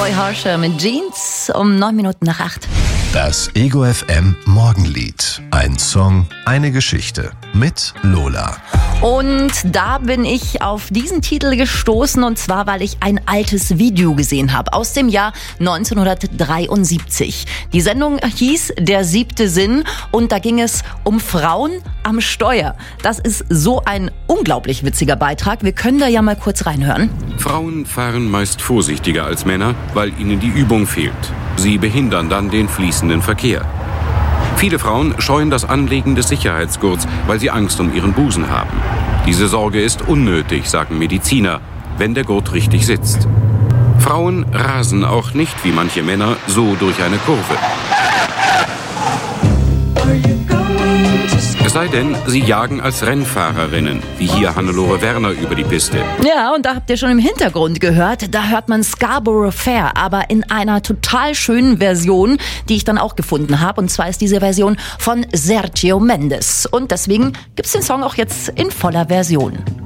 Roy Harsher mit Jeans um 8:09. Das Ego FM Morgenlied. Ein Song, eine Geschichte mit Lola. Und da bin ich auf diesen Titel gestoßen, und zwar, weil ich ein altes Video gesehen habe aus dem Jahr 1973. Die Sendung hieß Der siebte Sinn und da ging es um Frauen am Steuer. Das ist so ein unglaublich witziger Beitrag. Wir können da ja mal kurz reinhören. Frauen fahren meist vorsichtiger als Männer, weil ihnen die Übung fehlt. Sie behindern dann den fließenden Verkehr. Viele Frauen scheuen das Anlegen des Sicherheitsgurts, weil sie Angst um ihren Busen haben. Diese Sorge ist unnötig, sagen Mediziner, wenn der Gurt richtig sitzt. Frauen rasen auch nicht, wie manche Männer, so durch eine Kurve. Es sei denn, sie jagen als Rennfahrerinnen, wie hier Hannelore Werner über die Piste. Ja, und da habt ihr schon im Hintergrund gehört, da hört man Scarborough Fair, aber in einer total schönen Version, die ich dann auch gefunden habe. Und zwar ist diese Version von Sergio Mendes. Und deswegen gibt's den Song auch jetzt in voller Version.